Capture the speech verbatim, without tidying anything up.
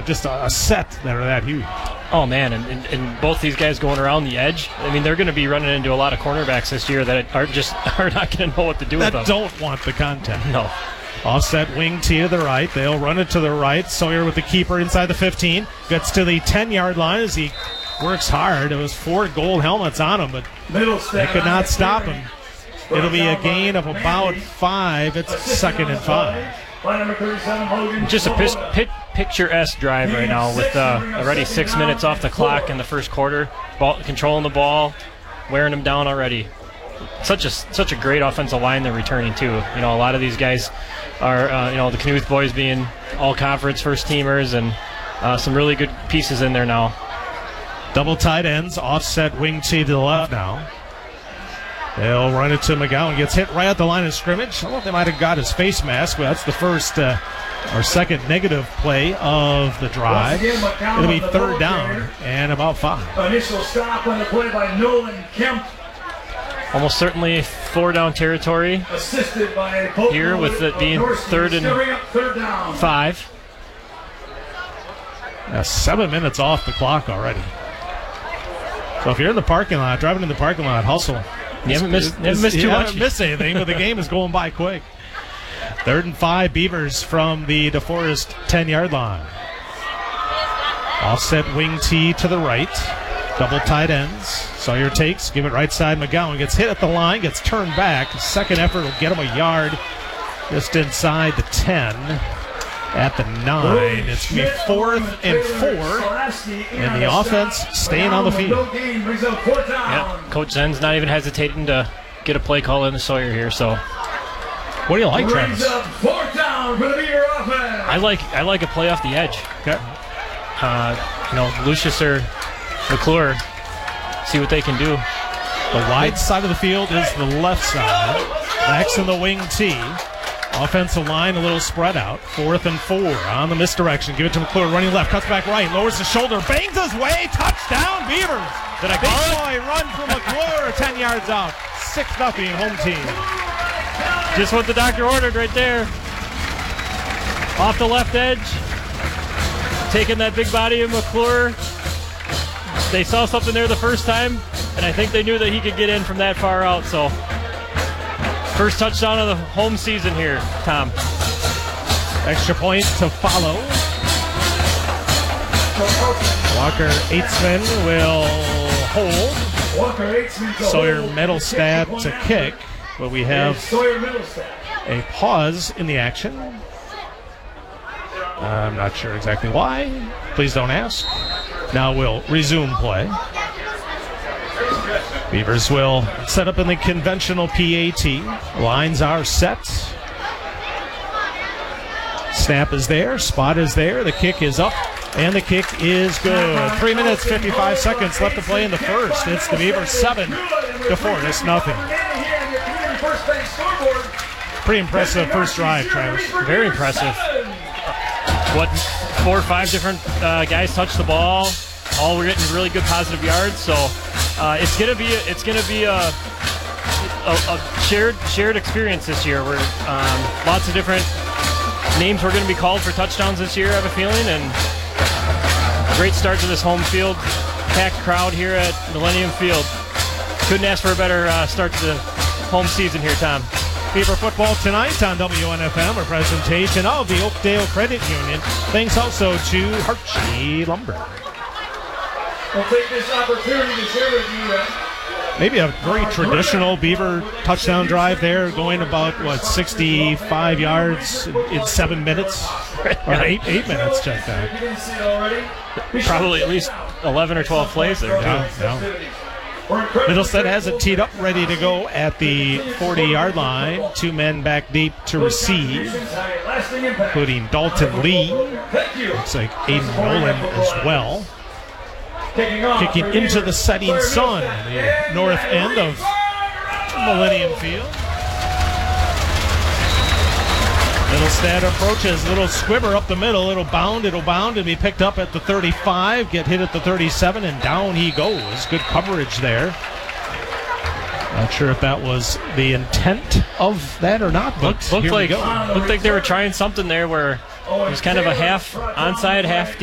just a, a set that are that huge. Oh, man, and, and, and both these guys going around the edge. I mean, they're going to be running into a lot of cornerbacks this year that are just are not going to know what to do that with them. That don't want the contact. No. Offset wing T to the right. They'll run it to the right. Sawyer with the keeper inside the fifteen. Gets to the ten-yard line as he works hard. It was four gold helmets on him, but they could not stop him. It'll be a gain of about five. It's second and five. Just a pis- pit- picturesque drive right now with uh, already six minutes off the clock in the first quarter. Ball, controlling the ball, wearing them down already. Such a such a great offensive line they're returning too. You know, a lot of these guys are, uh, you know, the Knuth boys being all conference first teamers, and uh, some really good pieces in there now. Double tight ends, offset wing T to the left now. They'll run it to McGowan. Gets hit right at the line of scrimmage. I don't know if they might have got his face mask, but that's the first uh, or second negative play of the drive. Again, it'll be third down and about five. Initial stop on the play by Nolan Kemp. Almost certainly four down territory Assisted by here with it being third and third down. five. Now seven minutes off the clock already. So if you're in the parking lot, driving in the parking lot, hustle. You haven't missed, you haven't missed too you much. haven't missed anything, but the game is going by quick. Third and five, Beavers from the DeForest ten-yard line. Offset wing T to the right. Double tight ends. Sawyer takes, give it right side. McGowan gets hit at the line, gets turned back. Second effort will get him a yard just inside the ten. At the nine, it's going to be fourth and four, and the offense staying on the field. Yep. Coach Zen's not even hesitating to get a play call in the Sawyer here. So, what do you like, Travis? I like I like a play off the edge. Okay. Uh, you know, Lucius or McClure, see what they can do. The wide side of the field is the left side. Backs in the wing T. Offensive line a little spread out. Fourth and four on the misdirection. Give it to McClure, running left, cuts back right, lowers the shoulder, bangs his way, touchdown Beavers. Did I Big call it? boy run from McClure, ten yards out. six nothing home team. Just what the doctor ordered right there. Off the left edge. Taking that big body of McClure. They saw something there the first time, and I think they knew that he could get in from that far out, so... First touchdown of the home season here, Tom. Extra point to follow. Walker Eitzman will hold. Sawyer Middlestad to kick, but we have a pause in the action. I'm not sure exactly why. Please don't ask. Now we'll resume play. Beavers will set up in the conventional P A T. Lines are set. Snap is there. Spot is there. The kick is up. And the kick is good. Three minutes, fifty-five seconds left to play in the first. It's the Beavers seven to Fortis nothing. Pretty impressive first drive, Travis. Very impressive. What, four or five different uh, guys touched the ball. All were getting really good positive yards. So uh, it's gonna be a, it's gonna be a, a, a shared shared experience this year. Where um, lots of different names were going to be called for touchdowns this year, I have a feeling, and a great start to this home field. Packed crowd here at Millennium Field. Couldn't ask for a better uh, start to the home season here, Tom. Beaver football tonight on W N F M, a presentation of the Oakdale Credit Union. Thanks also to Harchie Lumber. We'll take this opportunity to share with you that maybe a very traditional Beaver touchdown drive there, going about, what, sixty-five yards in seven minutes? Or eight eight minutes, check that. Probably at least eleven or twelve plays there. Yeah, yeah. Middlestead has it teed up, ready to go at the forty-yard line. Two men back deep to receive, including Dalton Lee. Looks like Aiden Nolan as well. Kicking into the setting sun, the north end of Millennium Field. Middlestead approaches, little squibber up the middle. It'll bound, it'll bound, and be picked up at the thirty-five, get hit at the thirty-seven, and down he goes. Good coverage there. Not sure if that was the intent of that or not, but looked, looked here like we go. Looked like they were trying something there where it was kind of a half onside, half